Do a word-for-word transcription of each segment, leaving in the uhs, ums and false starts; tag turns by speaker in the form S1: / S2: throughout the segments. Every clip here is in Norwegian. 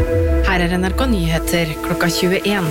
S1: Her er N R K Nyheter klokka tjueen.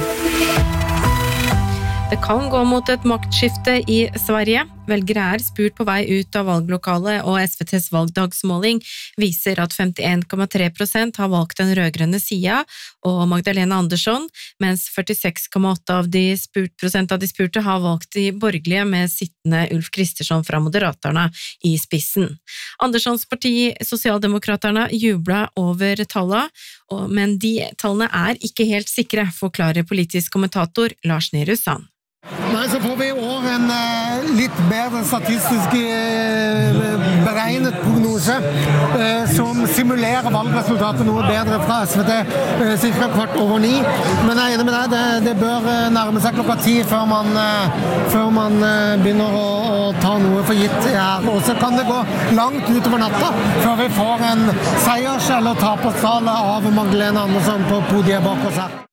S1: Det kan gå mot et maktskifte i Sverige. Velgere er spurt på vei ut av valglokalet, og S V T's valgdagsmåling viser at femtien komma tre prosent har valgt den rødgrønne sida og Magdalena Andersson, mens førtiseks komma åtte av de spurt, prosent av de spurte har valgt de borgerlige med sittende Ulf Kristersson fra Moderaterna i spissen. Anderssons parti, Sosialdemokraterne, jubla over tallene, men de tallene er ikke helt sikre, forklarer politisk kommentator Lars Nehru Sand.
S2: Nei, så får vi i år en uh, litt bedre statistisk uh, beregnet prognose uh, som simulerer valgresultatet noe bedre fra S V T, uh, cirka kvart over ni. Men jeg er enig med deg, det, det bør uh, nærme seg klokka ti før man, uh, før man uh, begynner å, å ta noe for gitt her. Og så kan det gå langt utover natta før vi får en seiers- eller taperstale av Magdalena Andersson på podiet bak oss her.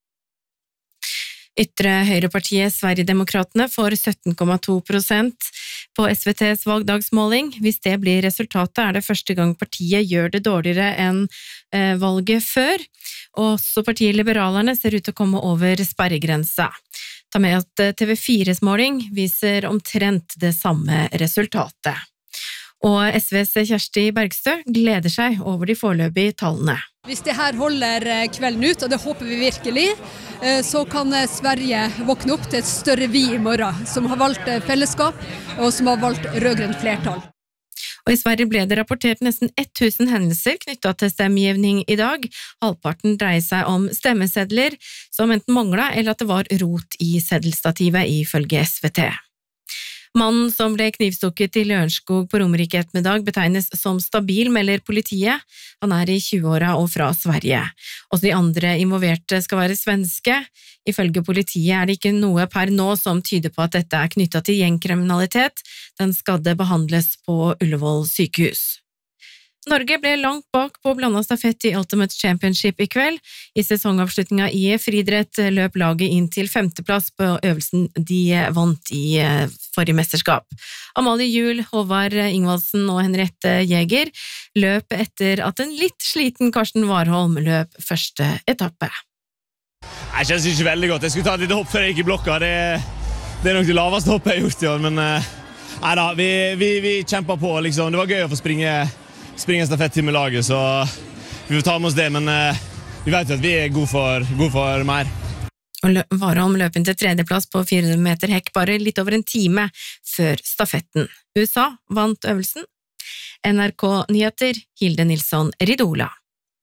S1: Ytre høyrepartiet Sverigedemokratene får sytten komma to prosent på S V T's valgdagsmåling. Hvis det blir resultatet, er det første gang partiet gjør det dårligere enn eh, valget før. Også partiet Liberalerne ser ut til å komme over sperregrensa. Ta med at T V fires måling viser omtrent det samme resultatet. Og S V's Kjersti Bergstø gleder seg over de foreløpige tallene.
S3: Hvis det her holder kvelden ut, og det håper vi virkelig, så kan Sverige våkne opp til et større vi i morgen, som har valgt fellesskap, og som har valgt rødgrønt flertall.
S1: Og i Sverige ble det rapportert nesten tusen hendelser knyttet til stemmegivning i dag. Halvparten dreier seg om stemmesedler som enten manglet, eller at det var rot i seddelstativet ifølge S V T. Mannen som ble knivstukket i Lørenskog på Romerike ettermiddag betegnes som stabil, melder politiet. Han er i tjueåra og fra Sverige. Også de andre involverte skal være svenske. Ifølge politiet er det ikke noe per nå som tyder på at dette er knyttet til gjengkriminalitet. Den skadde behandles på Ullevål sykehus. Norge ble langt bak på blandet stafett i Ultimate Championship i kveld. I sesongavslutninga i friidrett løp laget inn til femteplass på øvelsen de vant i forrige mesterskap. Amalie Juel, Håvard Ingvaldsen og Henriette Jæger løp etter at en litt sliten Karsten Warholm løp første etappe.
S4: Jeg kjennes ikke veldig godt. Jeg skulle ta et lite hopp før jeg gikk i blokka. Det, det er nok det laveste hoppet jeg har gjort i år, men nei da, vi, vi, vi kjemper på liksom. Det var gøy å få springe springe stafett til med laget, så vi får ta med oss det, men uh, vi vet jo at vi er gode for, gode for mer.
S1: Og Warholm løp inn til tredjeplass på fire hundre meter hekk bare litt over en time før stafetten. U S A vant øvelsen. N R K Nyheter, Hilde Nilsson Ridola.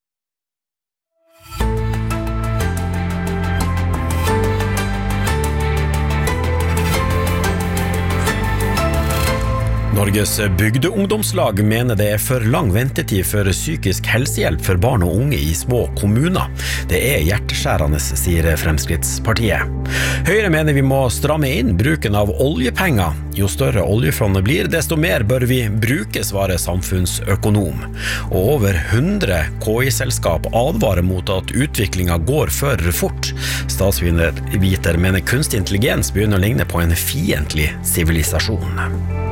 S5: Norges bygdeungdomslag mener det er for lang ventetid for psykisk helsehjelp for barn og unge i små kommuner. Det er hjerteskjærende, sier Fremskrittspartiet. Høyre mener vi må stramme inn bruken av oljepenger. Jo større oljefondet blir, desto mer bør vi bruke, svarer samfunnsøkonom. Og over hundre K I-selskap advarer mot at utviklingen går for fort. Statsviter mener kunstig intelligens begynner å ligne på en fiendtlig sivilisasjon.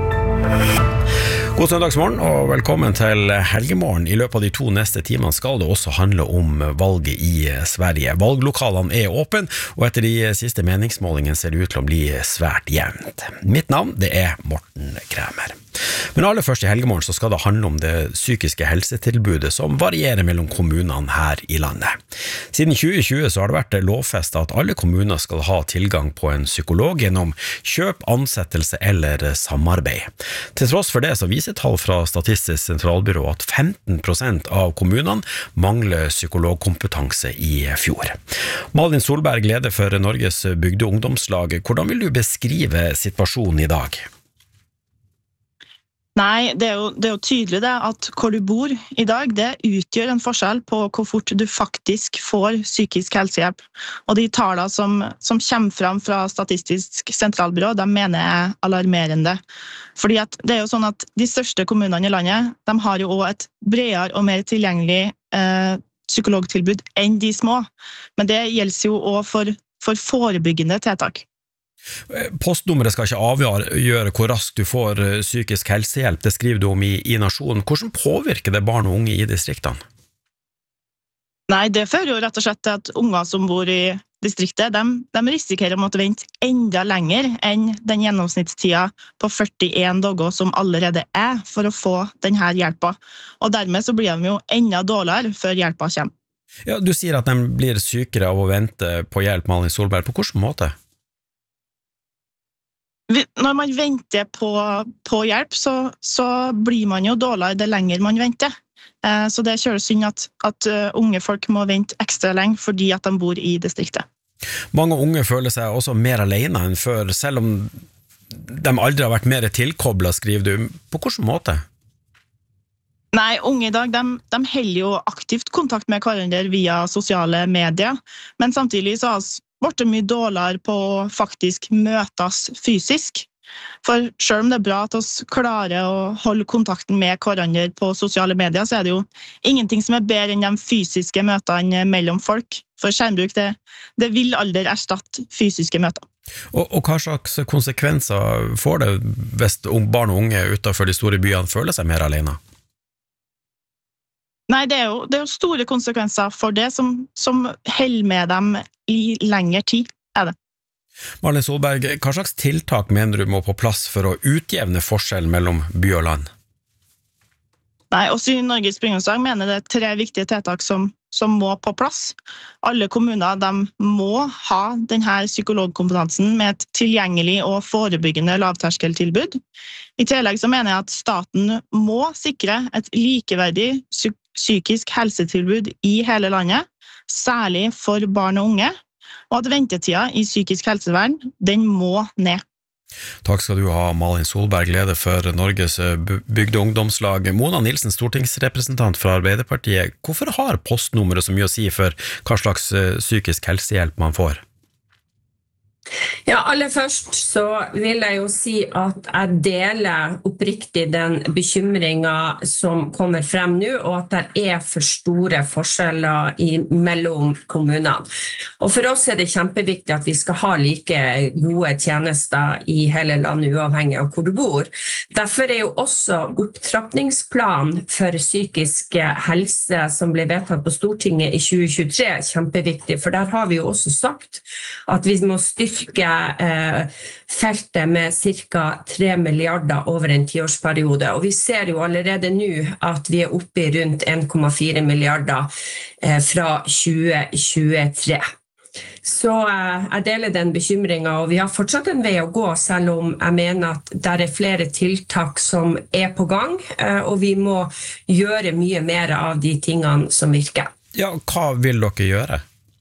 S5: God søndagsmorgen og velkommen til Helgemorgen. I løpet av de to neste timene skal det også handle om valget i Sverige. Valglokalene er åpne, og etter de siste meningsmålingene ser det ut til å bli svært jevnt. Mitt navn, det er Morten Kræmer. Men aller først i Helgemorgen så skal det handle om det psykiske helsetilbudet som varierer mellom kommunene her i landet. Siden tjue tjue så har det vært lovfestet at alle kommuner skal ha tilgang på en psykolog gjennom kjøp, ansettelse eller samarbeid. Til tross for det så viser tall fra Statistisk sentralbyrå at femten prosent av kommunene mangler psykologkompetanse i fjor. Malin Solberg, leder for Norges bygdeungdomslag. Hvordan vil du beskrive situasjonen i dag?
S6: Nei, det er, jo, det er jo tydelig det at hvor du bor i dag, det utgjør en forskjell på hvor fort du faktisk får psykisk helsehjelp. Og de tallene som, som kommer frem fra Statistisk sentralbyrå, de mener jeg alarmerende. Fordi at det er jo sånn at de største kommunene i landet, de har jo også et bredere og mer tilgjengelig eh, psykologtilbud enn de små. Men det gjelder jo også for, for forebyggende tiltak.
S5: Postnummeret skal ikke avgjøre hvor raskt du får psykisk helsehjelp, det skriver du om i, i Nasjonen. Hvordan påvirker det barn og unge i distriktene?
S6: Nei, det fører jo rett og slett til at unger som bor i distriktet, de, de risikerer å måtte vente enda lenger enn den gjennomsnittstida på førtien dager som allerede er for å få denne hjelpa. Og dermed så blir de jo enda dårligere før hjelpa kommer.
S5: Ja, du sier at de blir sykere av å vente på hjelp, Malin Solberg. På hvilken måte?
S6: Når man venter på, på hjelp, så, så blir man jo dårligere det lenger man venter. Så det er kjølig synd at, at unge folk må vente ekstra lenge fordi at de bor i distriktet.
S5: Mange unge føler seg også mer alene enn før, selv om de aldri har vært mer tilkoblet, skriver du. På hvilken måte?
S6: Nei, unge i dag, de, de holder jo aktivt kontakt med hverandre via sosiale medier, men samtidig så har vi blitt mye dårligere på å faktisk møtes fysisk. For selv om det er bra at vi klarer å holde kontakten med hverandre på sosiale medier, så er det jo ingenting som er bedre enn de fysiske møtene mellom folk. For skjermbruk, det, det vil aldri erstatte fysiske møter.
S5: Og, og hva slags konsekvenser får det hvis barn og unge utenfor de store byene føler seg mer alene?
S6: Nei, det er jo, det er jo store konsekvenser for det som, som holder med dem i lengre tid, er det.
S5: Malin Solberg, hva slags tiltak mener du må på plass for å utjevne forskjellen mellom by og land?
S6: Nei, også i Norges Bryggingslag mener det er tre viktige tiltak som, som må på plass. Alle kommuner de må ha denne psykologkompetansen med et tilgjengelig og forebyggende lavterskeltilbud. I tillegg så mener jeg at staten må sikre et likeverdig psykisk helsetilbud i hele landet, særlig for barn og unge, og at ventetida i psykisk helsevern, den må ned.
S5: Takk skal du ha, Malin Solberg, leder for Norges bygdeungdomslag. Mona Nilsen, stortingsrepresentant fra Arbeiderpartiet. Hvorfor har postnummeret så mye å si for hva slags psykisk helsehjelp man får?
S7: Ja, aller først så vil jeg jo si at jeg deler oppriktig den bekymringen som kommer frem nå, og at det er for store forskjeller i, mellom kommunene. Og for oss er det kjempeviktig at vi skal ha like gode tjenester i hele landet, uavhengig av hvor du bor. Derfor er jo også opptrappingsplan for psykisk helse som ble vedtatt på Stortinget i tjue tjuetre kjempeviktig, for der har vi jo også sagt at vi må styrke eh, feltet med cirka tre milliarder over en tiårsperiode, og vi ser jo allerede nå at vi er oppe i rundt en komma fire milliarder eh, fra tjue tjuetre. Så eh, jeg deler den bekymringen, og vi har fortsatt en vei å gå, selv om jeg mener at det er flere tiltak som er på gang, eh, og vi må gjøre mye mer av de tingene som virker.
S5: Ja, hva vil dere gjøre?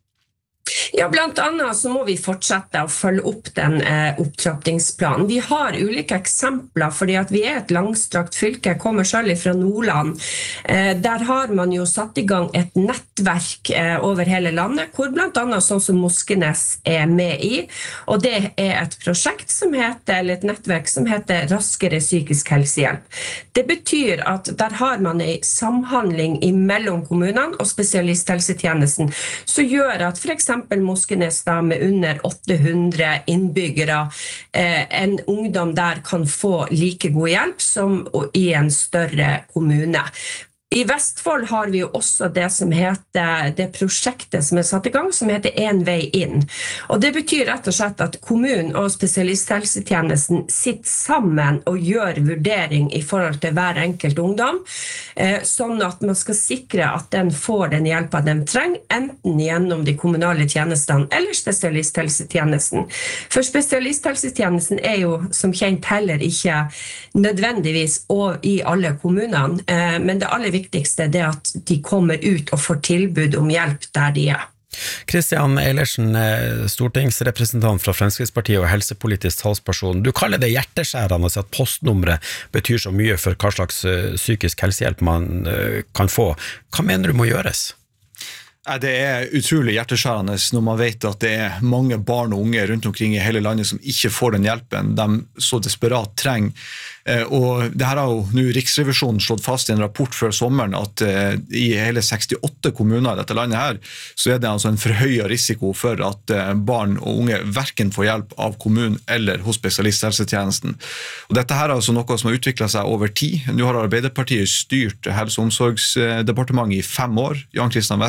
S7: Ja, blant annet så må vi fortsette å følge opp den eh, opptrappingsplanen. Vi har ulike eksempler, fordi at vi er et langstrakt fylke, jeg kommer selv fra Nordland. Eh, der har man jo satt i gang et nettverk eh, over hele landet, hvor blant annet sånn som Moskenes er med i, og det er et prosjekt som heter, eller et nettverk som heter Raskere psykisk helsehjelp. Det betyr at der har man en samhandling mellom kommunene og spesialisthelsetjenesten, som gjør at for eksempel Moskenes da, med under åtte hundre innbyggere, eh, en ungdom der kan få like god hjelp som i en større kommune. I Vestfold har vi jo også det som heter, det prosjektet som er satt i gang, som heter En vei inn. Og det betyr rett og slett at kommunen og spesialisthelsetjenesten sitter sammen og gjør vurdering i forhold til hver enkelt ungdom, eh, sånn at man skal sikre at den får den hjelpen de trenger, enten gjennom de kommunale tjenestene eller spesialisthelsetjenesten. For spesialisthelsetjenesten er jo som kjent heller ikke nødvendigvis i alle kommunene, eh, men det aller viktigste er at de kommer ut og får tilbud om hjelp der de er.
S5: Kristian Eilertsen, stortingsrepresentant fra Fremskrittspartiet og helsepolitisk talsperson. Du kaller det hjerteskjærende at postnummeret betyr så mye for hva slags psykisk helsehjelp man kan få. Hva mener du må gjøres?
S8: Det er utrolig hjerteskjærende når man vet at det er mange barn og unge rundt omkring i hele landet som ikke får den hjelpen de så desperat trenger. Og det her har jo nå Riksrevisjonen slått fast i en rapport før sommeren at i hele sekstiåtte kommuner i dette landet her, så er det altså en forhøyet risiko for at barn og unge hverken får hjelp av kommunen eller hos spesialisthelsetjenesten. Og dette her er altså noe som har utviklet seg over tid. Nå har Arbeiderpartiet styrt Helse- og omsorgsdepartementet i fem år. Jan Christian Vestre har vært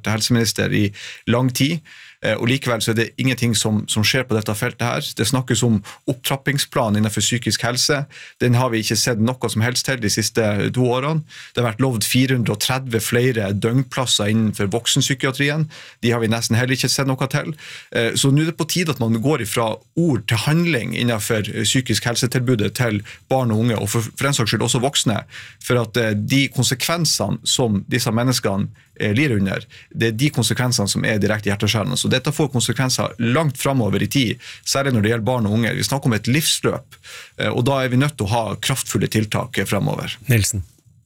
S8: vært helseminister i lang tid, og likevel så er det ingenting som, som skjer på dette feltet her. Det snakkes om opptrappingsplan innenfor psykisk helse. Den har vi ikke sett noe som helst til de siste to årene. Det har vært lovd fire hundre og tretti flere døgnplasser innenfor voksenpsykiatrien. De har vi nesten heller ikke sett noe til. Så nå er det på tide at man går fra ord til handling innenfor psykisk helsetilbudet til barn og unge, og for, for en saks skyld også voksne, for at de konsekvensene som disse menneskene lir under, det er de konsekvensene som er direkte hjerteskjærende. Så dette får konsekvenser langt fremover i tid, særlig når det gjelder barn og unge. Vi snakker om et livsløp, og da er vi nødt til å ha kraftfulle tiltak fremover.
S5: Nilsen?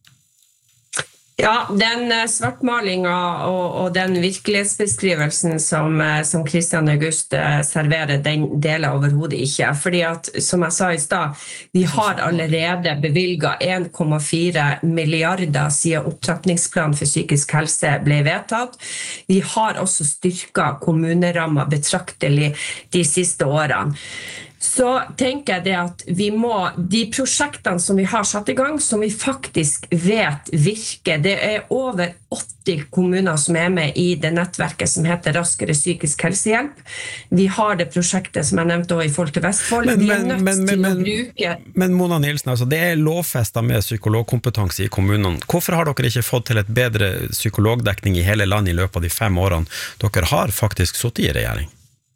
S7: Ja, den svartmalinga og, og den virkelighetsbeskrivelsen som, som Kristian August serverer, den deler overhodet ikke. Fordi at, som jeg sa i stad, vi har allerede bevilget en komma fire milliarder siden opptrappningsplanen for psykisk helse ble vedtatt. Vi har også styrket kommunerammer betraktelig de siste årene. Så tenker jeg det at vi må, de prosjektene som vi har satt i gang, som vi faktisk vet virker, det er over åtti kommuner som er med i det nettverket som heter Raskere psykisk helsehjelp. Vi har det prosjektet som jeg nevnte også i Folk til Vestfold.
S5: Men,
S7: vi er nødt
S5: men, men,
S7: til
S5: men,
S7: å bruke...
S5: Men Mona Nilsen, altså, det er lovfestet med psykologkompetanse i kommunene. Hvorfor har dere ikke fått til et bedre psykologdekning i hele landet i løpet av de fem årene dere har faktisk sittet i regjering?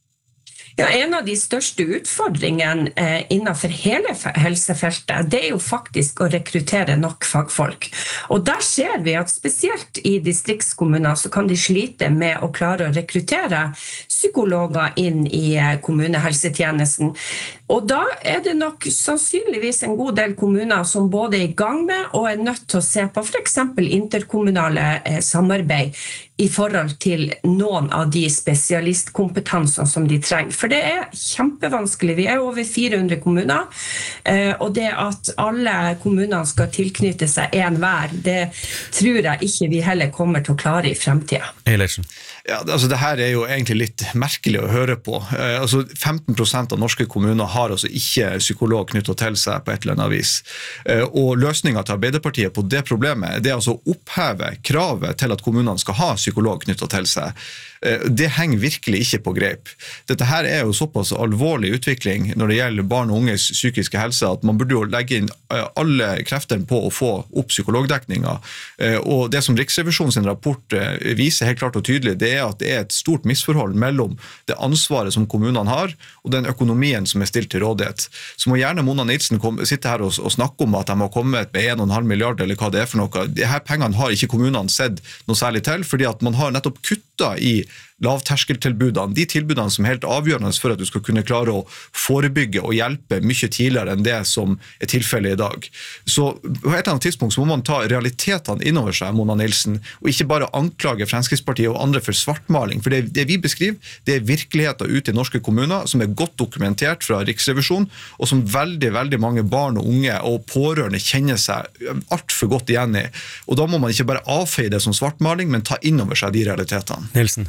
S7: Ja, en av de største utfordringene eh, innenfor hele helsefeltet, det er jo faktisk å rekruttere nok fagfolk. Og der ser vi at spesielt i distriktskommuner så kan de slite med å klare å rekruttere psykologer inn i eh, kommunehelsetjenesten. Og da er det nok sannsynligvis en god del kommuner som både er i gang med og er nødt til å se på for eksempel interkommunale eh, samarbeid i forhold til noen av de spesialistkompetansene som de trenger. For det er kjempevanskelig. Vi er over fire hundre kommuner, og det at alle kommunene skal tilknytte seg en hver, det tror jeg ikke vi heller kommer til å klare i fremtiden.
S5: Eilertsen?
S8: Ja, altså det her er jo egentlig litt merkelig å høre på. Eh, altså femten prosent av norske kommuner har altså ikke psykolog knyttet til seg på et eller annet vis. Eh, og løsningen til Arbeiderpartiet på det problemet, det er altså å oppheve kravet til at kommunene skal ha psykolog knyttet til seg. Eh, det henger virkelig ikke på greip. Dette her er jo såpass alvorlig utvikling når det gjelder barn og unges psykiske helse, at man burde jo legge inn alle kreftene på å få opp psykologdekninga. Eh, og det som Riksrevisjonens rapport eh, viser helt klart og tydelig, det er at det er et stort misforhold mellom det ansvaret som kommunene har og den økonomien som er stilt til rådighet. Så må gjerne Mona Nilsen komme, sitte her og, og snakke om at de har kommet med en komma fem milliard eller hva det er for noe. De her pengene har ikke kommunene sett noe særlig til, fordi at man har nettopp kuttet i lavterskeltilbudene, de tilbudene som er helt avgjørende for at du skal kunne klare å forebygge og hjelpe mye tidligere enn det som er tilfellet i dag. Så på et eller annet tidspunkt så må man ta realitetene innover seg, Mona Nilsen, og ikke bare anklage Fremskrittspartiet og andre for svartmaling, for det, det vi beskriver, det er virkeligheten ute i norske kommuner som er godt dokumentert fra Riksrevisjonen, og som veldig, veldig mange barn og unge og pårørende kjenner seg alt for godt igjen i. Og da må man ikke bare avfeie det som svartmaling, men ta innover seg de realitetene.
S5: Nilsen?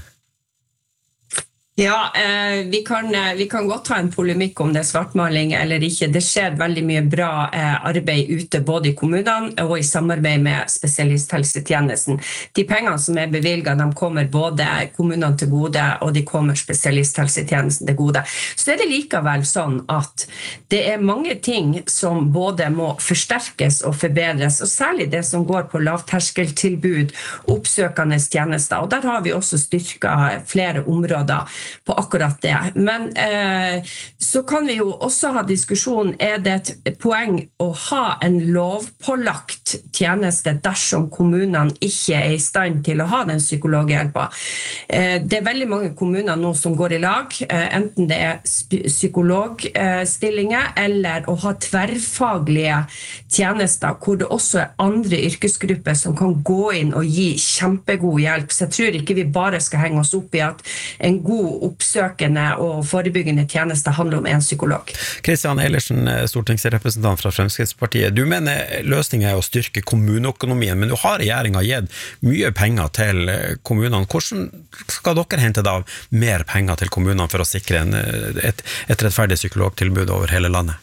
S7: Ja, eh, vi, kan, vi kan godt ha en polemikk om det er svartmaling eller ikke. Det skjer veldig mye bra eh, arbeid ute både i kommunene og i samarbeid med spesialisthelsetjenesten. De pengene som er bevilget, de kommer både kommunene til gode og de kommer spesialisthelsetjenesten til gode. Så er det likevel sånn at det er mange ting som både må forsterkes og forbedres, og særlig det som går på lavterskeltilbud, oppsøkende tjenester. Og der har vi også styrket flere områder på akkurat det. Men eh, så kan vi jo også ha diskusjon, er det et poeng å ha en lovpålagt tjeneste dersom kommunene ikke er i stand til å ha den psykologhjelpa? Eh, det er veldig mange kommuner nå som går i lag, eh, enten det er psykologstillinger eller å ha tverrfaglige tjenester, hvor det også er andre yrkesgrupper som kan gå inn og gi kjempegod hjelp. Så jeg tror ikke vi bare skal henge oss opp i at en god oppsøkende og forebyggende tjenester handler om en psykolog.
S5: Kristian Eilertsen, stortingsrepresentant fra Fremskrittspartiet. Du mener løsningen er å styrke kommuneøkonomien, men du har regjeringen gitt mye penger til kommunene. Hvordan skal dere hente da mer penger til kommunene for å sikre en, et, et rettferdig psykologtilbud over hele landet?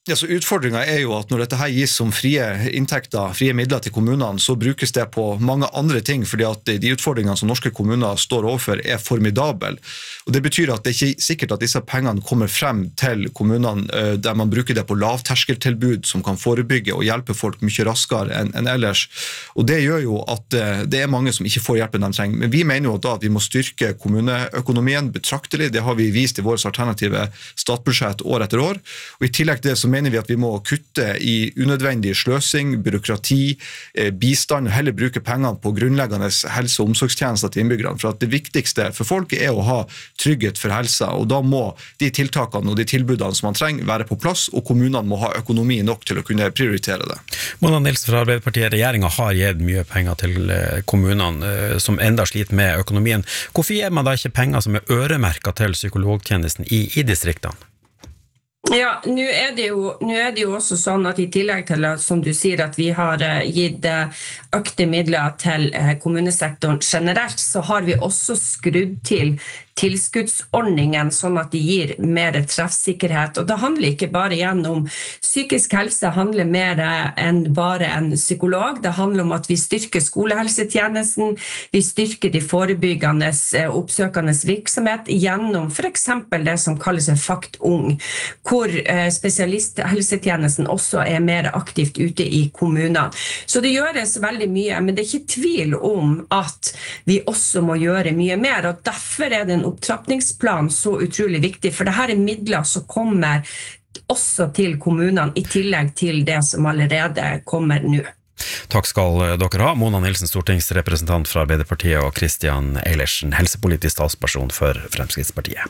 S8: Ja, så Utfordringen er jo at når dette her gis som frie inntekter, frie midler til kommunene, så brukes det på mange andre ting, fordi at de utfordringene som norske kommuner står overfor er formidable. Og det betyr at det er ikke sikkert at disse pengene kommer frem til kommunene der man bruker det på lavterskeltilbud som kan forebygge og hjelpe folk mye raskere enn, enn ellers. Og det gjør jo at det er mange som ikke får hjelpen de trenger. Men vi mener jo da at vi må styrke kommuneøkonomien betraktelig. Det har vi vist i vårt alternative statsbudsjett år etter år. Og i tillegg til det så mener vi at vi må kutte i unødvendig sløsing, byråkrati, bistand, og heller bruke pengene på grunnleggende helse- og omsorgstjenester til innbyggerne. For at det viktigste for folk er å ha trygghet for helsa, og da må de tiltakene og de tilbudene som man trenger være på plass, og kommunene må ha økonomi nok til å kunne prioritere det.
S5: Mona Nilsen fra Arbeiderpartiet, regjeringen har gitt mye penger til kommunene som enda sliter med økonomien. Hvorfor gir man da ikke penger som er øremerket til psykologtjenesten i, i distriktene?
S7: Ja, nå er det jo, nå er det jo også sånn at i tillegg til at, som du sier, at vi har gitt økte midler til kommunesektoren generelt, så har vi også skrudd til tilskuddsordningen sånn at de gir mer treffsikkerhet. Og det handler ikke bare igjen om psykisk helse, handler mer enn bare en psykolog. Det handler om at vi styrker skolehelsetjenesten, vi styrker de forebyggende, oppsøkende virksomhet gjennom for eksempel det som kalles en Fakt Ung, hvor spesialisthelsetjenesten også er mer aktivt ute i kommunene. Så det gjøres veldig mye, men det er ikke tvil om at vi også må gjøre mye mer, og derfor er det en opptrappingsplan så utrolig viktig, for det her er midler som kommer også til kommunene, i tillegg til det som allerede kommer nå.
S5: Takk skal dere ha, Mona Nilsen, stortingsrepresentant fra Arbeiderpartiet, og Christian Eilertsen, helsepolitisk talsperson for Fremskrittspartiet.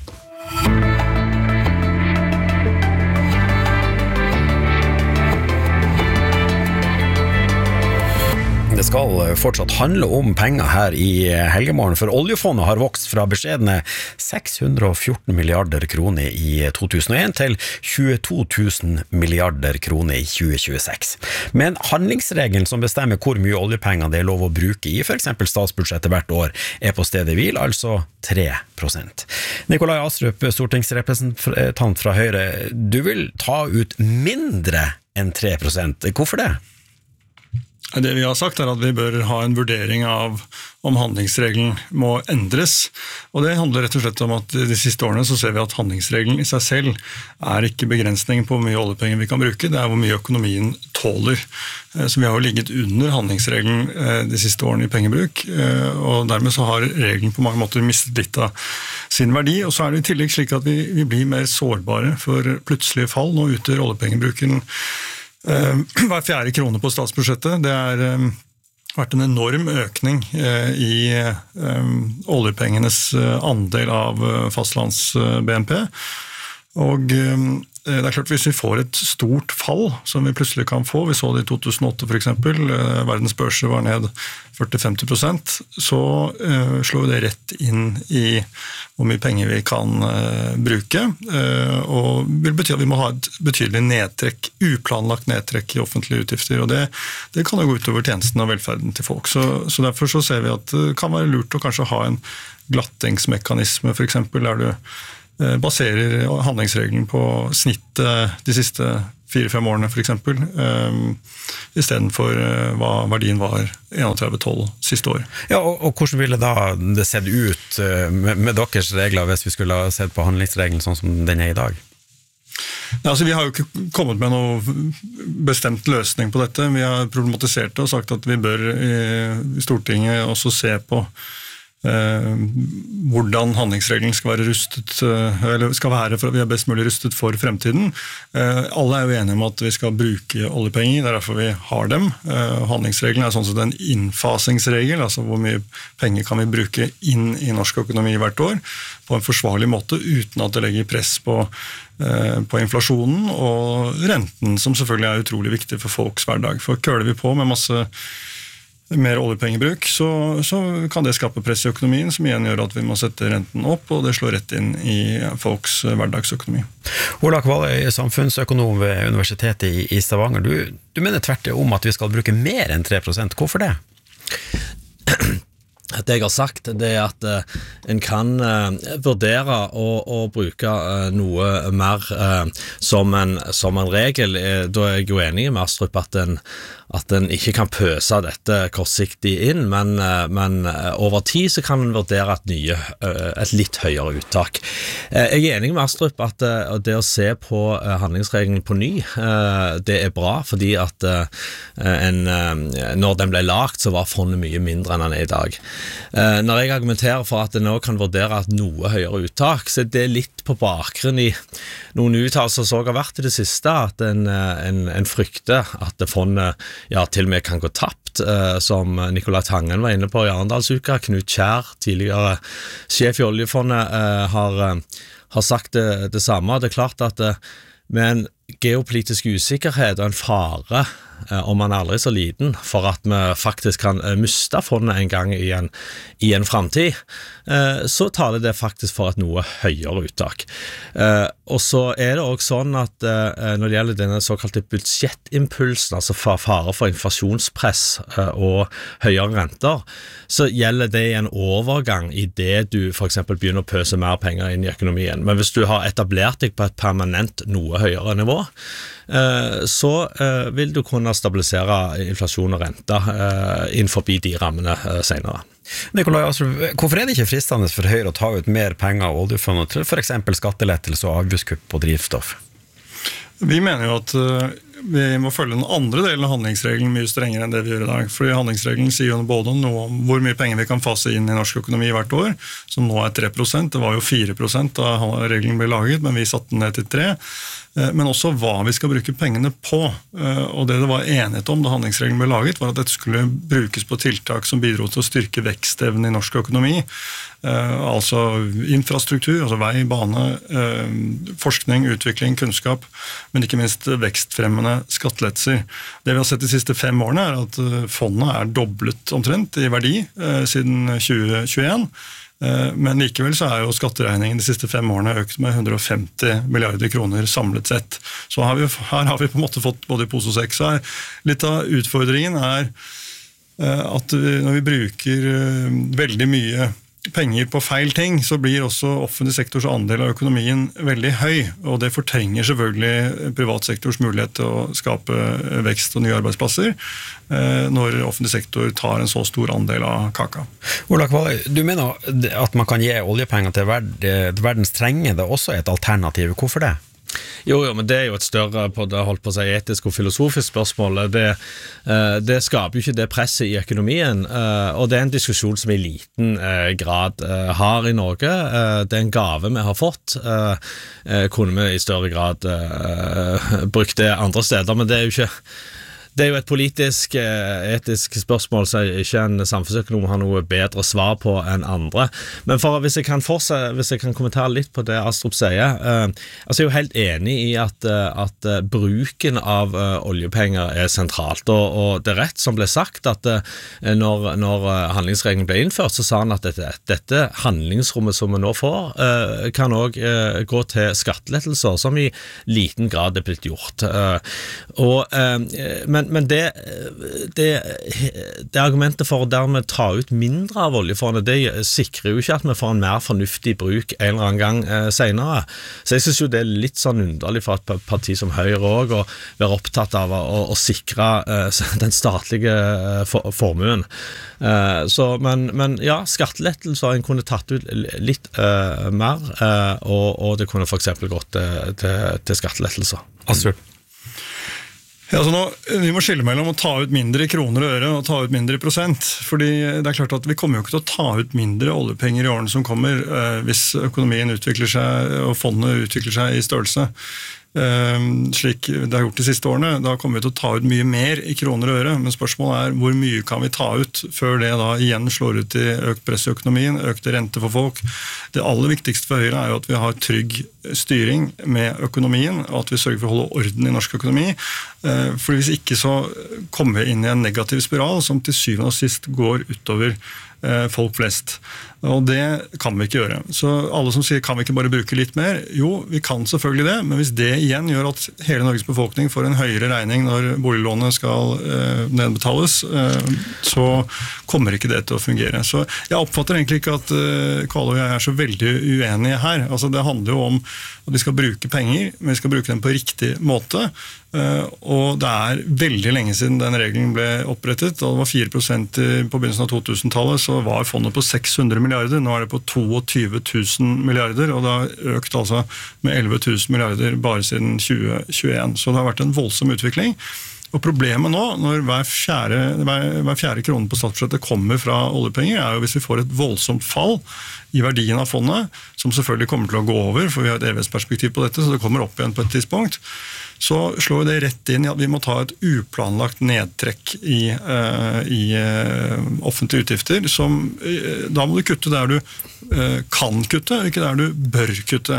S5: Det skal fortsatt handle om penger her i Helgemorgen, for oljefondet har vokst fra beskjedne seks hundre og fjorten milliarder kroner i to tusen og en til tjueto tusen milliarder kroner i tjue tjueseks. Men handlingsregelen som bestemmer hvor mye oljepenger det er lov å bruke i for eksempel statsbudsjettet hvert år, er på stedet hvil, altså tre prosent. Nikolai Astrup, stortingsrepresentant fra Høyre, du vil ta ut mindre enn tre prosent. Hvorfor det?
S9: Det vi har sagt er at vi bør ha en vurdering av om handlingsregelen må endres, og det handler rett og slett om at de siste årene så ser vi at handlingsregelen i seg selv er ikke begrensning på hvor mye oljepenger vi kan bruke, det er hvor mye økonomien tåler. Så vi har jo ligget under handlingsregelen de siste årene i pengebruk, og dermed så har regelen på mange måter mistet litt av sin verdi, og så er det i tillegg slik at vi, vi blir mer sårbare for plutselige fall. Nå utgjør oljepengebruken hver fjerde krone på statsbudsjettet. Det har vært en enorm økning i oljepengenes andel av fastlands-B N P. Og det er klart hvis vi får et stort fall som vi plutselig kan få, vi så det i to tusen og åtte for eksempel, verdens børser var ned førti til femti prosent, så uh, slår det rett inn i hvor mye penger vi kan uh, bruke, uh, og vil bety at vi må ha et betydelig nedtrekk, uplanlagt nedtrekk i offentlige utgifter, og det, det kan jo gå utover tjenesten og velferden til folk. Så, så derfor så ser vi at det kan være lurt å kanskje ha en glattingsmekanisme, for eksempel, der du uh, baserer handlingsregelen på snittet de siste fire-fem årene for eksempel, um, i stedet for uh, hva verdien var trettien tolv siste år.
S5: Ja, og, og hvordan ville da det sett ut uh, med, med deres regler hvis vi skulle ha sett på handlingsregelen sånn som den er i dag?
S9: Ja, altså, vi har jo ikke kommet med noen bestemt løsning på dette. Vi har problematisert det og sagt at vi bør i, i Stortinget også se på Eh, hvordan handlingsregelen skal være rustet, eh, eller skal være for at vi er best mulig rustet for fremtiden. Eh, alle er jo enige om at vi skal bruke oljepenger, det er derfor vi har dem. Eh, handlingsregelen er sånn som en innfasingsregel, altså hvor mye penger kan vi bruke inn i norsk økonomi hvert år, på en forsvarlig måte, uten at det legger press på, eh, på inflasjonen og renten, som selvfølgelig er utrolig viktig for folks hverdag. For køler vi på med masse mer oljepengebruk, så, så kan det skape press i økonomien, som igjen gjør at vi må sette renten opp, og det slår rett inn i folks hverdagsøkonomi.
S5: Ola Kvaløy, samfunnsøkonom ved Universitetet i, i Stavanger, du, du mener tvert om at vi skal bruke mer enn tre prosent. Hvorfor det?
S10: Det jeg har sagt, det er at uh, en kan uh, vurdere å, å bruke uh, noe mer uh, som, en, som en regel. Da er jeg jo enig med Astrup at en, at en ikke kan pøse dette kortsiktig inn, men, uh, men uh, over tid så kan en vurdere et, nye, uh, et litt høyere uttak. Uh, jeg er enig med Astrup at uh, det å se på uh, handlingsregelen på ny, uh, det er bra, fordi at uh, en, uh, når den ble lagt, så var fondet mye mindre enn den er i dag. Uh, når jeg argumenterer for at en nå kan vurdere et noe høyere uttak, så er det litt på bakgrunn i noen uttalelser som har vært i det siste, at en, en, en frykter at det fondet ja, til og med kan gå tapt, uh, som Nicolai Tangen var inne på i Arendalsuka. Knut Kjær, tidligere sjef i oljefondet, uh, har, uh, har sagt det, det samme. Det er klart at uh, med en geopolitisk usikkerhet og en fare om man er aldri så liten, for at vi faktisk kan miste fondet en gang i en, i en fremtid, så taler det faktisk for et noe høyere uttak. Og så er det også sånn at når det gjelder denne såkalte budsjettimpulsen, altså fare for inflasjonspress og høyere renter, så gjelder det i en overgang i det du for eksempel begynner å pøse mer penger inn i økonomien. Men hvis du har etablert deg på et permanent noe høyere nivå, så vil du kunne stabilisere inflasjon og rente innenfor de rammene senere.
S5: Nicolai, altså, hvorfor er det ikke fristende for Høyre å ta ut mer penger av oljefondet til for eksempel skattelettelse og avgiftskutt på drivstoff?
S9: Vi mener jo at vi må følge den andre delen av handlingsregelen mye strengere enn det vi gjør i dag. Fordi handlingsregelen sier jo både om noe om hvor mye penger vi kan fase inn i norsk økonomi hvert år, som nå er tre prosent. Det var jo fire prosent da regelen ble laget, men vi satte den ned til tre. Men også hva vi skal bruke pengene på. Og det det var enighet om da handlingsregelen ble laget, var at dette skulle brukes på tiltak som bidro til å styrke vekstevnen i norsk økonomi. Altså infrastruktur, altså vei, bane, forskning, utvikling, kunnskap, men ikke minst vekstfremmende skattelettelser. Det vi har sett de siste fem årene er at fondet er doblet omtrent i verdi siden tjue tjueen. Men likevel så er jo skatteregningen de siste fem årene økt med hundre og femti milliarder kroner samlet sett. Så har vi, her har vi på en måte fått både i pose og sekk. Så er litt av utfordringen er at når vi bruker veldig mye penger på feil ting, så blir også offentlig sektors andel av økonomien veldig høy, og det fortrenger selvfølgelig privatsektors mulighet til å skape vekst og nye arbeidsplasser når offentlig sektor tar en så stor andel av kaka.
S5: Ola Kvaløy, du mener at man kan gi oljepenger til verdens trengende også et alternativ. Hvorfor det?
S10: Jo, jo, men det er jo et større på det, holdt på å si, etisk og filosofisk spørsmål. Det, det skaper jo ikke det presset i økonomien, og det er en diskusjon som i liten grad har i Norge. Det er en gave vi har fått. Kunne vi i større grad brukt det andre steder, men det er jo ikke... Det er jo et politisk, etisk spørsmål som ikke en samfunnsøkonom har noe bedre svar på enn andre. Men for, hvis, jeg kan forse, hvis jeg kan kommentere litt på det Astrup sier, eh, altså jeg er jo helt enig i at, at bruken av uh, oljepenger er sentralt. Og, og det er rett som ble sagt at uh, når, når handlingsregelen ble innført, så sa han at dette, dette handlingsrommet som vi nå får, uh, kan også uh, gå til skattelettelser, som i liten grad er blitt gjort. Uh, og, uh, men Men det, det, det argumentet for å dermed ta ut mindre av oljefondet, det sikrer jo ikke at vi får en mer fornuftig bruk en eller annen gang eh, senere. Så jeg synes jo det er litt sånn underlig for et parti som Høyre også, å være opptatt av å, å sikre eh, den statlige eh, for, formuen. Eh, så, men, men ja, skattelettelser en kunne tatt ut litt eh, mer, eh, og, og det kunne for eksempel gått til, til, til skattelettelser.
S5: Astrup?
S9: Ja, så nå, vi må skille mellom å ta ut mindre kroner og øre og ta ut mindre prosent, fordi det er klart at vi kommer jo ikke til å ta ut mindre oljepenger i årene som kommer eh, hvis økonomien utvikler seg og fondet utvikler seg i størrelse. Uh, slik det har gjort de siste årene, da kommer vi til å ta ut mye mer i kroner og øre, men spørsmålet er hvor mye kan vi ta ut før det da igjen slår ut i økt press i økonomien, økte rente for folk. Det aller viktigste for Høyre er jo at vi har trygg styring med økonomien, og at vi sørger for å holde orden i norsk økonomi, uh, for hvis ikke så kommer vi inn i en negativ spiral som til syvende og sist går utover folk flest. Og det kan vi ikke gjøre. Så alle som sier, kan vi ikke bare bruke litt mer? Jo, vi kan selvfølgelig det, men hvis det igjen gjør at hele Norges befolkning får en høyere regning når boliglånet skal eh, nedbetales, eh, så kommer ikke det til å fungere. Så jeg oppfatter egentlig ikke at eh, Kvalø og jeg er så veldig uenige her. Altså, det handler jo om at vi skal bruke penger, men vi skal bruke dem på riktig måte. Uh, og det er veldig lenge siden den regelen ble opprettet. Da det var fire prosent på begynnelsen av to-tusen-tallet, så var fondet på seks hundre milliarder. Nå er det på tjueto tusen milliarder, og det har økt altså med elleve tusen milliarder bare siden tjue tjueen. Så det har vært en voldsom utvikling. Og problemet nå, når hver fjerde, hver, hver fjerde krone på statsbudsjettet kommer fra oljepenger, er jo hvis vi får et voldsomt fall i verdien av fondet, som selvfølgelig kommer til å gå over, for vi har et evighetsperspektiv på dette, så det kommer opp igjen på et tidspunkt, så slår det rett inn i at vi må ta et uplanlagt nedtrekk i, uh, i uh, offentlige utgifter, som uh, da må du kutte der du uh, kan kutte, og ikke der du bør kutte.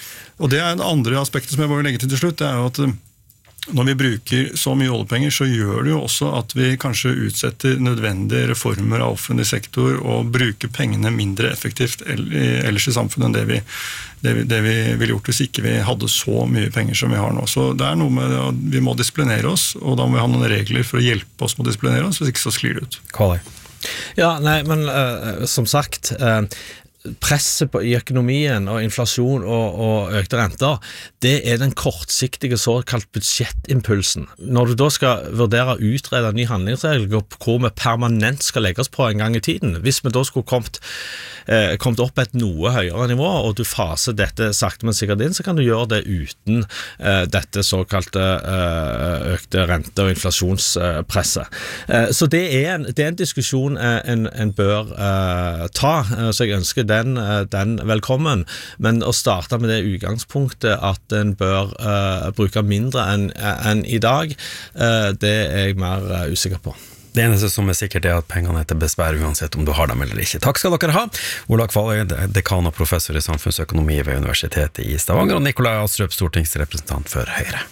S9: Og det er det andre aspektet som jeg må legge til til slutt, det er jo at uh, når vi bruker så mye oljepenger, så gjør det jo også at vi kanskje utsetter nødvendige reformer av offentlig sektor og bruker pengene mindre effektivt ellers i samfunnet enn det vi, det vi, det vi ville gjort hvis ikke vi hadde så mye penger som vi har nå. Så det er noe med det at vi må disiplinere oss, og da må vi ha noen regler for å hjelpe oss med å disiplinere oss, hvis ikke så sklir det ut.
S5: Kvaløy.
S10: Ja, nei, men uh, som sagt... Uh, presset på, i økonomien og inflasjon og, og økte renter, det er den kortsiktige såkalt budsjettimpulsen. Når du da skal vurdere å utrede ny handlingsregel hvor vi permanent skal legge oss på en gang i tiden, hvis vi da skulle kommet, eh, kommet opp et noe høyere nivå, og du faser dette sakte men sikkert inn, så kan du gjøre det uten eh, dette såkalte eh, økte rente- og inflasjonspresset. Eh, så det er, en, det er en diskusjon eh, en, en bør eh, ta, så jeg ønsker Den, den velkommen, men å starte med det utgangspunktet at en bør uh, bruke mindre enn en i dag, uh, det er jeg mer uh, usikker på.
S5: Det eneste som er sikkert er at pengene er til besvær uansett om du har dem eller ikke. Takk skal dere ha. Ola Kvaløy, dekan og professor i samfunnsøkonomi ved Universitetet i Stavanger, og Nikolai Astrup, stortingsrepresentant for Høyre.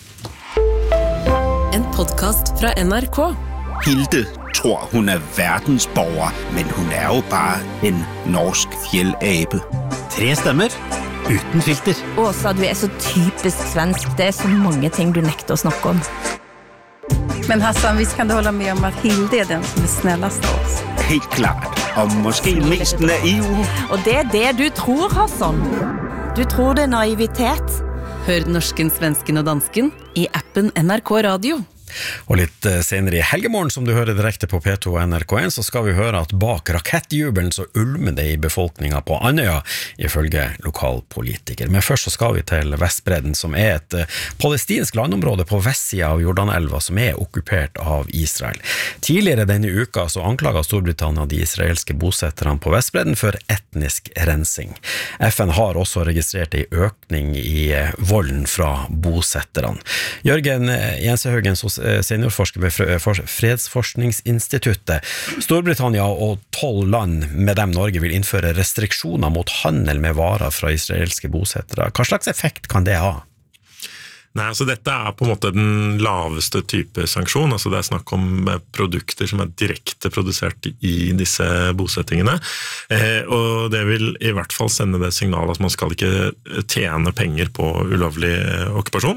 S11: En podcast fra N R K.
S12: Hilde tror, hun er verdensborger, men hun er jo bare en norsk fjellape.
S13: Tre stemmer, uten filter.
S14: Åsa, du er så typisk svensk. Det er så mange ting du nekter å snakke om.
S15: Men Hassan, visst kan du holde med om at Hilde er den som er snällast av oss?
S12: Helt klart, og måske mest naiv.
S14: Og det er det du tror, Hassan. Du tror det er naivitet.
S11: Hør norsken, svensken og dansken i appen N R K Radio.
S5: Og litt senere i helgemorgen, som du hører direkte på P to og N R K en, så skal vi høre at bak rakettjubelen så ulmer det i befolkningen på Andøya, ifølge lokalpolitiker. Men først så skal vi til Vestbredden, som er et palestinsk landområde på vestsiden av Jordanelva, som er okkupert av Israel. Tidligere denne uka så anklaget Storbritannia de israelske bosetterne på Vestbredden for etnisk rensing. F N har også registrert en økning i volden fra bosetterne. Jørgen Jensehaugen, seniorforsker ved Fredsforskningsinstituttet. Storbritannia og tolv land, med dem Norge, vil innføre restriksjoner mot handel med varer fra israelske bosettere. Hva slags effekt kan det ha?
S16: Nei, altså dette er på en måte den laveste type sanksjon, altså det er snakk om produkter som er direkte produsert i disse bosettingene, eh, og det vil i hvert fall sende det signalet at man skal ikke tjene penger på ulovlig eh, okkupasjon,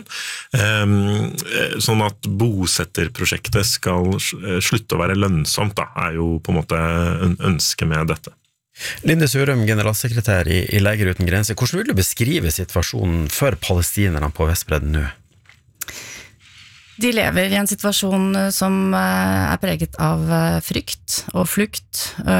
S16: eh, sånn at bosetterprosjektet skal slutte å være lønnsomt, da, er jo på en måte en ønske med dette.
S5: Linde Sørum, generalsekretær i, i Leger uten grenser. Hvordan vil du beskrive situasjonen for palestinerne på Vestbredden nå?
S17: De lever i en situasjon som er preget av frykt og flukt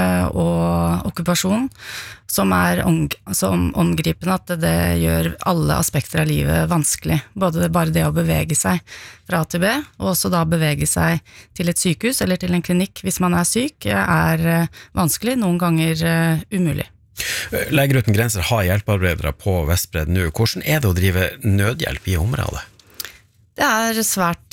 S17: og okkupasjon, som er så omgripende at det gjør alle aspekter av livet vanskelig. Både bare det å bevege seg fra A til B, og også da bevege seg til et sykehus eller til en klinikk hvis man er syk, er vanskelig, noen ganger umulig.
S5: Leger uten grenser har hjelpearbeidere på Vestbredden nå. Hvordan er det å drive nødhjelp i området?
S17: Det er svært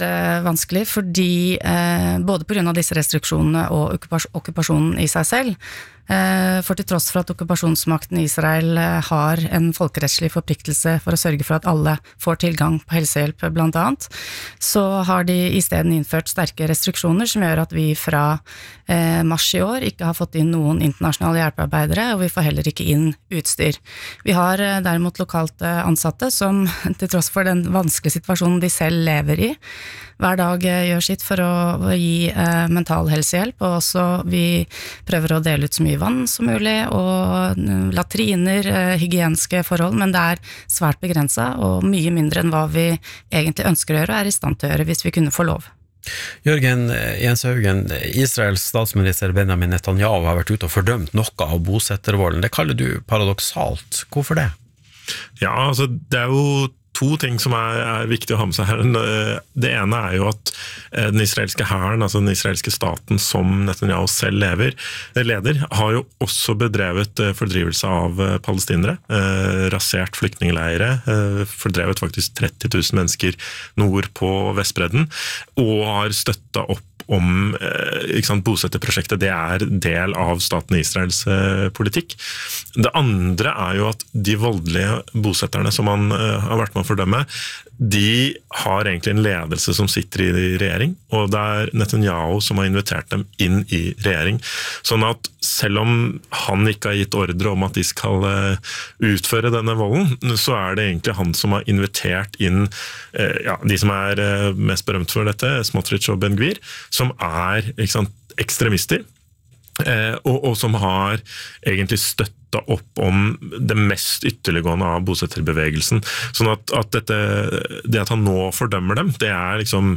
S17: eh, vanskelig fordi eh, både på grunn av disse restriksjonene og okkupas- okkupasjonen i seg selv, eh, for til tross for at okkupasjonsmakten i Israel eh, har en folkerettslig forpliktelse for å sørge for at alle får tilgang på helsehjelp blant annet, så har de i stedet innført sterke restriksjoner som gjør at vi fra eh, mars i år ikke har fått inn noen internasjonale hjelpearbeidere, og vi får heller ikke inn utstyr. Vi har eh, derimot lokalt eh, ansatte som til tross for den vanskelige situasjonen de selv lever i, hver dag eh, gjør sitt for å, å gi eh, mental helsehjelp, og også vi prøver å dele ut så mye vann som mulig, og eh, latriner, eh, hygieniske forhold, men det er svært begrenset, og mye mindre enn hva vi egentlig ønsker å gjøre, og er i stand til å gjøre hvis vi kunne få lov.
S5: Jørgen Jenshaugen, Israels statsminister Benjamin Netanyahu har vært ute og fordømt noe av bosettervolden. Det kaller du paradoksalt. Hvorfor det?
S16: Ja, altså det er jo to ting som er, er viktig å ha med seg her. Det ene er jo at den israelske hæren, altså den israelske staten som Netanyahu selv lever, leder, har jo også bedrevet fordrivelse av palestinere, rasert flyktningleire, fordrevet faktisk tretti tusen mennesker nord på Vestbredden, og har støttet opp om ikke sant, bosetterprosjektet. Det er del av staten Israels eh, politikk. Det andre er jo at de voldelige bosetterne som man eh, har vært med å fordømme, de har egentlig en ledelse som sitter i regjering, og det er Netanyahu som har invitert dem inn i regjering. Sånn at selv om han ikke har gitt ordre om at de skal eh, utføre denne volden, så er det egentlig han som har invitert inn eh, ja, de som er eh, mest berømt for dette, Smotrich og Ben Gvir, som er ikke sant, ekstremister, eh, og, og som har egentlig støtta opp om det mest ytterliggående av bosetterbevegelsen. Sånn at, at dette, det at han nå fordømmer dem, det er liksom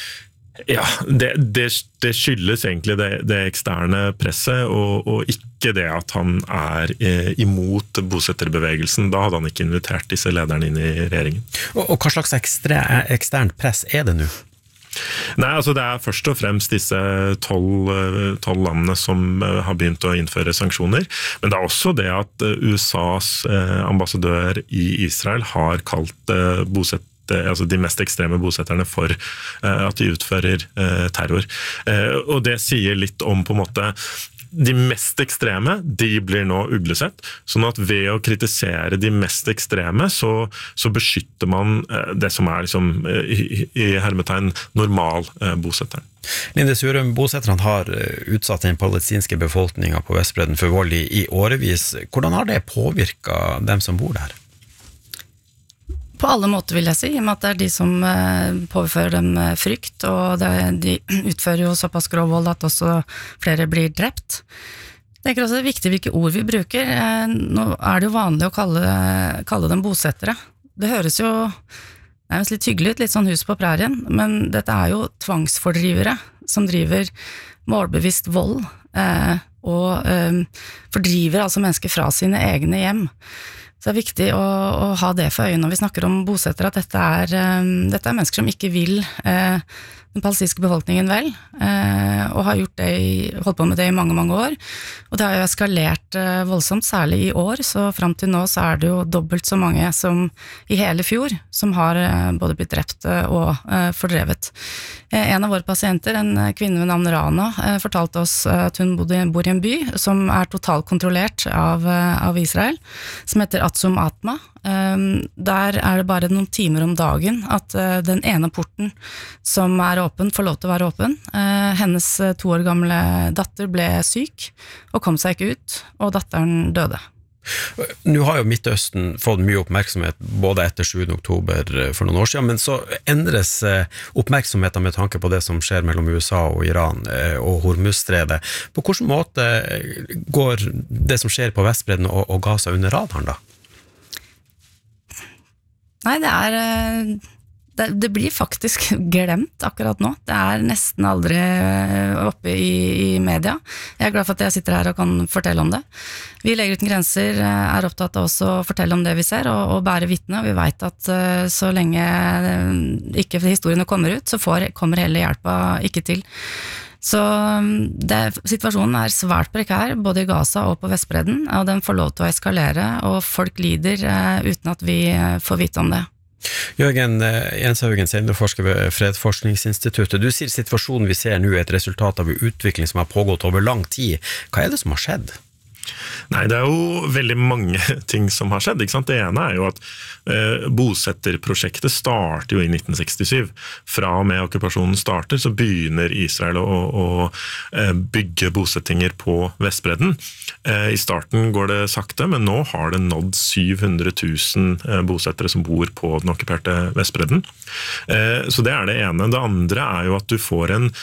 S16: ja, det, det, det skyldes egentlig det, det eksterne presset, og, og ikke det at han er eh, imot bosetterbevegelsen. Da hadde han ikke invitert disse lederne inn i regjeringen.
S5: Og, og hva slags ekstra, eksternt press er det nå?
S16: Nei, altså det er først og fremst disse tolv landene som har begynt å innføre sanksjoner, men det er også det at U S A's ambassadør i Israel har kalt bosett altså de mest ekstreme bosetterne for uh, at de utfører uh, terror. Uh, og det sier litt om på en måte de mest ekstreme, de blir nå uglesett, sånn at ved å kritisere de mest ekstreme, så, så beskytter man uh, det som er liksom, uh, i, i hermetegn normal uh, bosetteren.
S5: Linde Surum, bosetterne har utsatt den palestinske befolkningen på Vestbredden for vold i, i årevis. Hvordan har det påvirket dem som bor der?
S17: På alle måter vil jeg si, i og med at det er de som påfører dem frykt, og det, de utfører jo såpass grov vold at også flere blir drept. Jeg tenker også det er viktig hvilke ord vi bruker. Nå er det jo vanlig å kalle, kalle dem bosettere. Det høres jo det er litt hyggelig ut, litt sånn hus på prærien, men dette er jo tvangsfordrivere som driver målbevisst vold, eh, og eh, fordriver altså mennesker fra sine egne hjem. Så det er viktig å, å ha det for øye når vi snakker om bosettere, at dette er, um, dette er mennesker som ikke vil uh, den palestinske befolkningen vel, uh, og har gjort det i, holdt på med det i mange, mange år. Og det har jo eskalert uh, voldsomt, særlig i år, så frem til nå så er det jo dobbelt så mange som i hele fjor, som har uh, både blitt drept uh, og uh, fordrevet. Uh, en av våre pasienter, en kvinne ved navn Rana, uh, fortalte oss uh, at hun bodde, bor i en by som er totalt kontrollert av, uh, av Israel, som heter Atsum Atma. Um, der er det bare noen timer om dagen at uh, den ene porten som er åpen, får lov til å være åpen. Uh, hennes uh, to år gamle datter ble syk og kom seg ikke ut, og datteren døde.
S5: Nå har jo Midtøsten fått mye oppmerksomhet både etter sjuende oktober for noen år siden, men så endres oppmerksomheten med tanke på det som skjer mellom U S A og Iran og Hormuzstredet. På hvilken måte går det som skjer på Vestbredden og, og Gaza under radaren da?
S17: Nei, det er det, det blir faktisk glemt akkurat nå. Det er nesten aldri oppe i, i media. Jeg er glad for at jeg sitter her og kan fortelle om det. Vi i Leger uten grenser er opptatt av også å fortelle om det vi ser, og, og bære vitne. Vi vet at så lenge ikke historiene kommer ut, så får, kommer hele hjelpa ikke til. Så det, situasjonen er svært prekær, både i Gaza og på Vestbredden, og den får lov til å eskalere, og folk lider eh, uten at vi får vite om det.
S5: Jørgen Jenshaugen, seniorforsker ved Fredsforskningsinstituttet. Du sier situasjonen vi ser nå er et resultat av en utvikling som har pågått over lang tid. Hva er det som har skjedd?
S16: Nei, det er jo veldig mange ting som har skjedd, ikke sant? Det ene er jo at eh, bosetterprosjektet starter jo i nitten sekstisju. Fra og med okkupasjonen starter, så begynner Israel å, å, å bygge bosettinger på Vestbredden. Eh, I starten går det sakte, men nå har det nådd syv hundre tusen bosettere som bor på den okkuperte Vestbredden. Eh, så det er det ene. Det andre er jo at du får en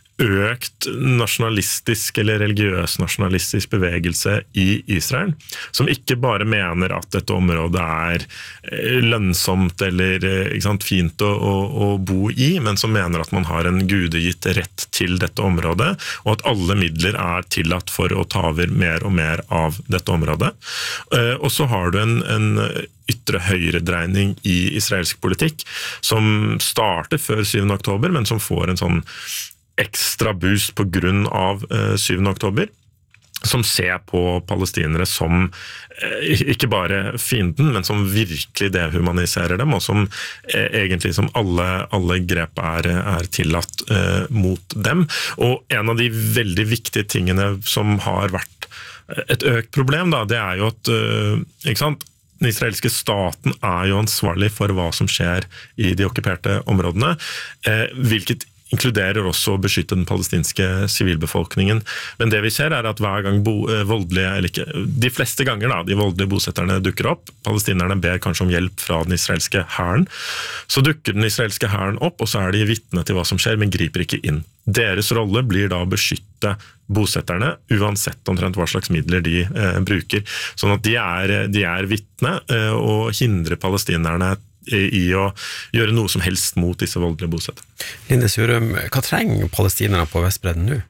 S16: økt nasjonalistisk eller religiøs nasjonalistisk bevegelse i Israel, som ikke bare mener at dette området er lønnsomt eller ikke sant, fint å, å, å bo i, men som mener at man har en gudegitt rett til dette området, og at alle midler er tillatt for å ta over mer og mer av dette området. Og så har du en, en ytre høyredreining i israelsk politikk, som starter før syvende oktober, men som får en sånn ekstra boost på grunn av syvende oktober, som ser på palestinere som ikke bare fienden, men som virkelig dehumaniserer dem, og som egentlig som alle, alle grep er, er tillatt eh, mot dem. Og en av de veldig viktige tingene som har vært et økt problem, da, det er jo at, eh, ikke sant, den israelske staten er jo ansvarlig for hva som skjer i de okkuperte områdene, eh, hvilket inkluderer også å beskytte den palestinske sivilbefolkningen. Men det vi ser er at hver gang bo, voldelige, eller ikke, de fleste ganger da, de voldelige bosetterne dukker opp, palestinerne ber kanskje om hjelp fra den israelske hæren, så dukker den israelske hæren opp, og så er de vitne til hva som skjer, men griper ikke inn. Deres rolle blir da å beskytte bosetterne, uansett omtrent hva slags midler de eh, bruker. Sånn at de er, de er vitne eh, og hindrer palestinerne i å gjøre noe som helst mot disse voldelige bosetterne.
S5: Linde Surum, hva trenger palestinerne på Vestbredden nå?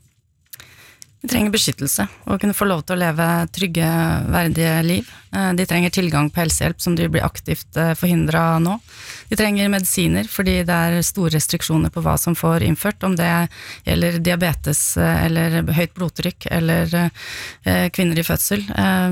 S17: De trenger beskyttelse, og kunne få lov til å leve trygge, verdige liv. De trenger tilgang på helsehjelp som de blir aktivt forhindret nå. De trenger medisiner, fordi det er store restriksjoner på hva som får innført, om det gjelder diabetes, eller høyt blodtrykk, eller kvinner i fødsel.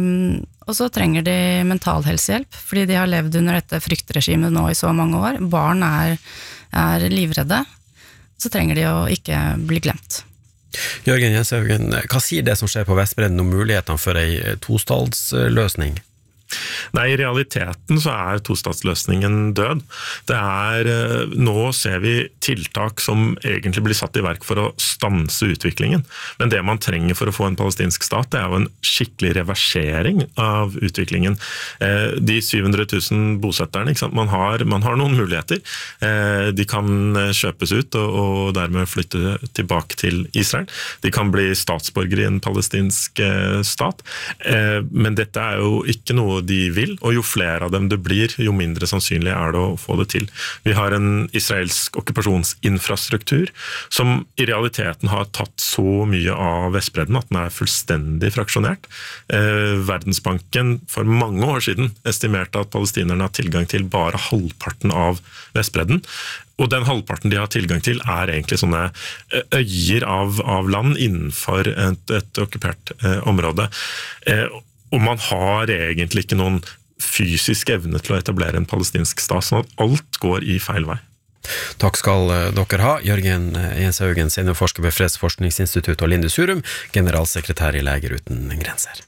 S17: Og så trenger de mental helsehjelp, fordi de har levd under dette fryktregimet nå i så mange år. Barn er, er livredde, så trenger de å ikke bli glemt.
S5: Jørgen Jenshaugen, hva sier det som skjer på Vestbredden om mulighetene for en tostatsløsning?
S16: Nei, i realiteten så er tostatsløsningen død. Det er, nå ser vi tiltak som egentlig blir satt i verk for å stanse utviklingen. Men det man trenger for å få en palestinsk stat, det er jo en skikkelig reversering av utviklingen. De syv hundre tusen bosetterne, ikke sant? Man har, man har noen muligheter. De kan kjøpes ut og, og dermed flytte tilbake til Israel. De kan bli statsborgere i en palestinsk stat. Men dette er jo ikke noe de vil, og jo flere av dem det blir, jo mindre sannsynlig er det å få det til. Vi har en israelsk okkupasjonsinfrastruktur som i realiteten har tatt så mye av Vestbredden at den er fullstendig fraksjonert. Eh, Verdensbanken for mange år siden estimerte at palestinerne har tilgang til bare halvparten av Vestbredden. Og den halvparten de har tilgang til er egentlig sånne øyer av, av land innenfor et, et okkupert eh, område. Eh, Og man har egentlig ikke noen fysisk evne til å etablere en palestinsk stat, sånn at alt går i feil vei.
S5: Takk skal dere ha, Jørgen Jenshaugen, seniorforsker ved Fredsforskningsinstituttet, og Linde Surum, generalsekretær i Leger uten grenser.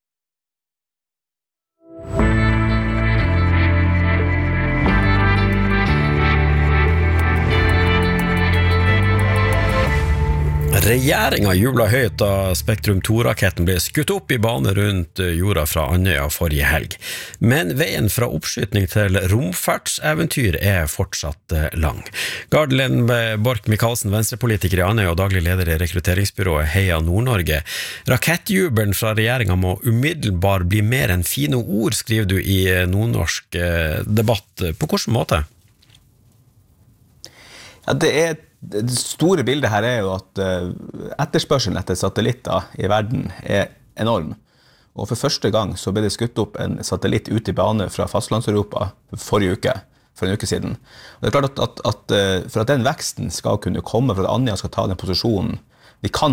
S5: Regjeringen jublet høyt da Spektrum to-raketten ble skutt opp i bane rundt jorda fra Andøya forrige helg. Men veien fra oppskytning til romfartseventyr er fortsatt lang. Gardlen Borch-Michaelsen, venstrepolitiker i Andøya og daglig leder i rekrutteringsbyrået Heia Nord-Norge. Rakettjubelen fra regjeringen må umiddelbart bli mer enn fine ord, skriver du i Nordnorsk debatt. På hvilken måte?
S18: Ja, det er Det store bildet her er jo at etterspørselen etter satellitter i verden er enorm. Og for første gang så ble det skutt opp en satellitt ut i bane fra fastlandseuropa forrige uke, for en uke siden. Og det er klart at, at, at for at den veksten skal kunne komme, for at Andøya skal ta den posisjonen vi kan